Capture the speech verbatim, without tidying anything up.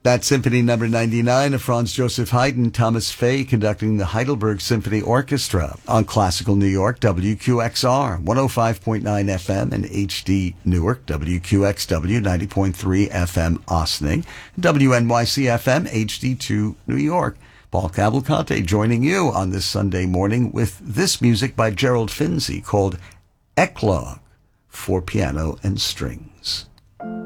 That's Symphony Number ninety-nine of Franz Joseph Haydn, Thomas Fay conducting the Heidelberg Symphony Orchestra on Classical New York, W Q X R, one oh five point nine F M, and H D Newark, W Q X W, ninety point three F M Ossining, W N Y C F M, H D two New York. Paul Cavalcante joining you on this Sunday morning with this music by Gerald Finzi called Eclogue for piano and string.